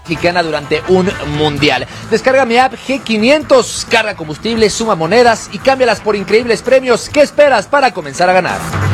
mexicana durante un mundial. Descarga mi app G500, carga combustible, suma monedas y cámbialas por increíbles premios. ¿Qué esperas para comenzar a ganar?